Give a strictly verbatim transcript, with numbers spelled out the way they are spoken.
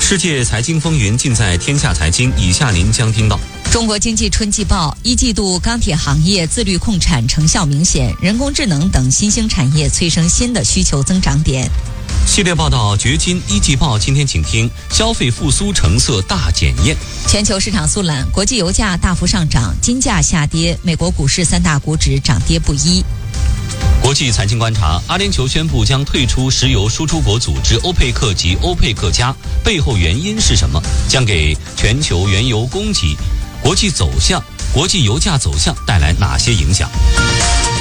世界财经风云尽在天下财经，以下您将听到： 中国经济春季报，一季度钢铁行业自律控产成效明显，人工智能等新兴产业催生新的需求增长点。 系列报道掘金一季报，今天请听消费复苏成色大检验。 全球市场肃懒，国际油价大幅上涨，金价下跌，美国股市三大股指涨跌不一。 国际财经观察，阿联酋宣布将退出石油输出国组织欧佩克及欧佩克加，背后原因是什么？将给全球原油供给、国际走向、国际油价走向带来哪些影响？